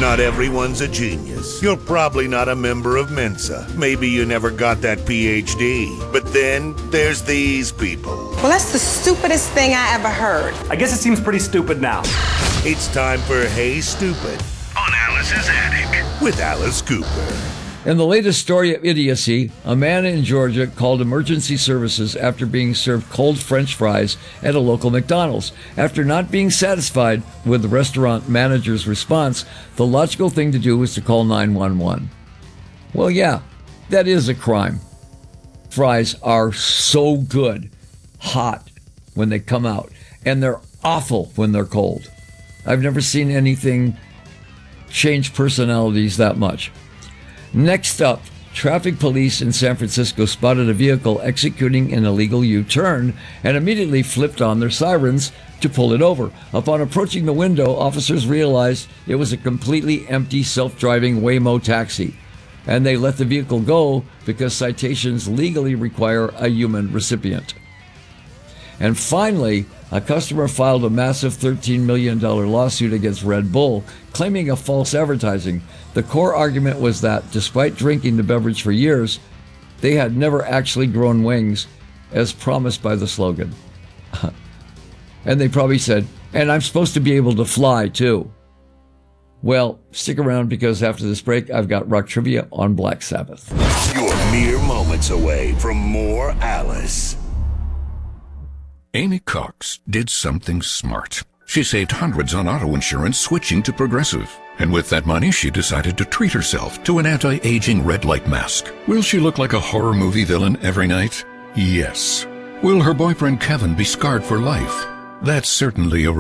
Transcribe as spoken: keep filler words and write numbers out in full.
Not everyone's a genius. You're probably not a member of Mensa. Maybe you never got that P H D. But then there's these people. Well, that's the stupidest thing I ever heard. I guess it seems pretty stupid now. It's time for Hey Stupid on Alice's Attic with Alice Cooper. In the latest story of idiocy, a man in Georgia called emergency services after being served cold French fries at a local McDonald's. After not being satisfied with the restaurant manager's response, the logical thing to do was to call nine one one. Well, yeah, that is a crime. Fries are so good, hot when they come out, and they're awful when they're cold. I've never seen anything change personalities that much. Next up, traffic police in San Francisco spotted a vehicle executing an illegal U-turn and immediately flipped on their sirens to pull it over. Upon approaching the window, officers realized it was a completely empty self-driving Waymo taxi, and they let the vehicle go because citations legally require a human recipient. And finally, a customer filed a massive thirteen million dollars lawsuit against Red Bull, claiming a false advertising. The core argument was that, despite drinking the beverage for years, they had never actually grown wings, as promised by the slogan. And they probably said, and I'm supposed to be able to fly, too. Well, stick around, because after this break, I've got rock trivia on Black Sabbath. You're mere moments away from more Alice. Amy Cox did something smart. She saved hundreds on auto insurance switching to Progressive. And with that money, she decided to treat herself to an anti-aging red light mask. Will she look like a horror movie villain every night? Yes. Will her boyfriend Kevin be scarred for life? That's certainly a